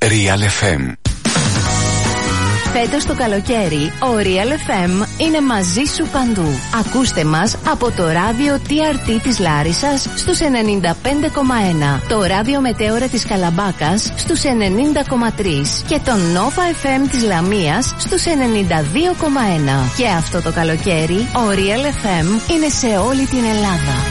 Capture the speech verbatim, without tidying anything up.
Real εφ εμ. Φέτος το καλοκαίρι, ο Real εφ εμ είναι μαζί σου παντού. Ακούστε μας από το ράδιο τι αρ τι της Λάρισσας στους ενενήντα πέντε κόμμα ένα, το ράδιο Μετέωρα της Καλαμπάκας στους ενενήντα κόμμα τρία και το Nova εφ εμ της Λαμίας στους ενενήντα δύο κόμμα ένα. Και αυτό το καλοκαίρι, ο Real εφ εμ είναι σε όλη την Ελλάδα.